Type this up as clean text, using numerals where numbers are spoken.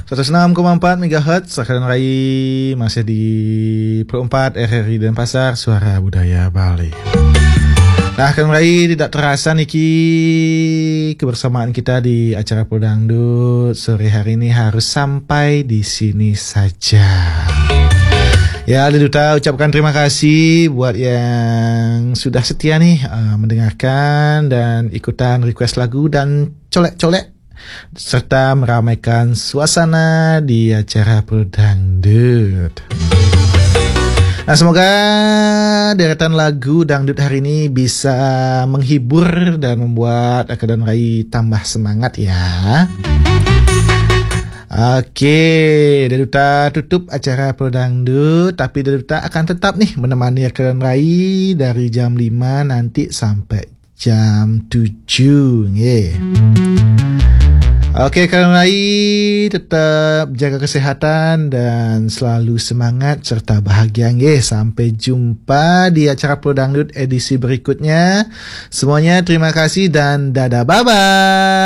106,4 MHz Akademi Rai masih di Pro 4 RRI Denpasar, Suara Budaya Bali. Nah, Akademi Rai tidak terasa niki kebersamaan kita di acara Pro Dangdut sore hari ini harus sampai di sini saja. Ya, Duta ucapkan terima kasih buat yang sudah setia nih mendengarkan dan ikutan request lagu dan colek-colek serta meramaikan suasana di acara Pro Dangdut. Nah, semoga deretan lagu dangdut hari ini bisa menghibur dan membuat Akademi Rai tambah semangat ya. Oke, Duta tutup acara Pro Dangdut, tapi Duta akan tetap nih menemani Akademi Rai dari jam 5 nanti sampai jam 7. Oke, Akademi Rai tetap jaga kesehatan dan selalu semangat serta bahagia. Sampai jumpa di acara Pro Dangdut edisi berikutnya. Semuanya terima kasih dan dadah, bye-bye.